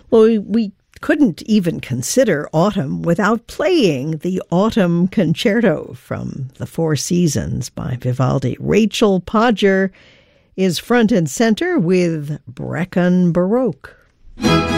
Well, we couldn't even consider autumn without playing the Autumn Concerto from the Four Seasons by Vivaldi. Rachel Podger is front and center with Brecon Baroque.